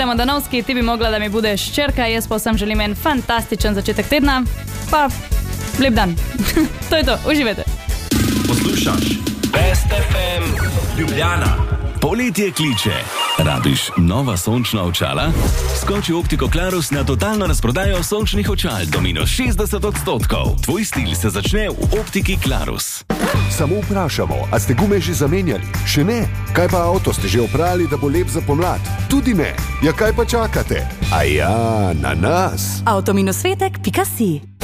Gremo Danovski, ti bi mogla, da mi budeš hčerka, jaz pa vsem želim en fantastičen začetek tedna, pa lep dan. To je to, uživajte. Poslušaš Best FM Ljubljana. Poletje kliče. Rabiš nova sončna očala? Skoči v Optiko Klarus na totalno razprodajo sončnih očal do minus 60%. Tvoj stil se začne v Optiki Klarus. Samo vprašamo, a ste gume že zamenjali? Še ne? Kaj pa avto ste že oprali, da bo lep za pomlad? Tudi ne. Ja, kaj pa čakate? A ja, na nas. Avto-svetek.si